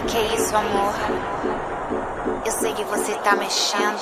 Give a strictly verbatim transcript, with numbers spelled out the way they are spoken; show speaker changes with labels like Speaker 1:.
Speaker 1: Que isso, amor? Eu sei que você tá mexendo.